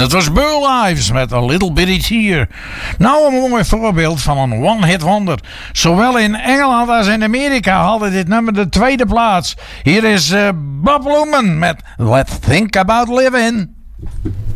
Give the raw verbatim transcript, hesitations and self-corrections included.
Dat was Burl Ives met A Little Bitty Tear. Nou een mooi voorbeeld van een one-hit wonder. Zowel in Engeland als in Amerika haalde dit nummer de tweede plaats. Hier is uh, Bob Luman met Let's Think About Living.